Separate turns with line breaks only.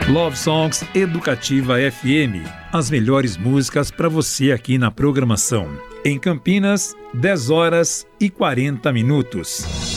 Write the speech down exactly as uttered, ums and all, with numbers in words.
Love Songs Educativa F M. As melhores músicas para você aqui na programação. Em Campinas, dez horas e quarenta minutos.